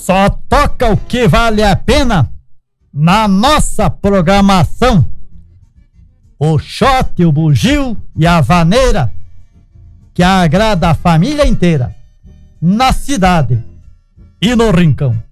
Só toca o que vale a pena na nossa programação. O shot, o bugio e a vaneira que agrada a família inteira, na cidade e no rincão.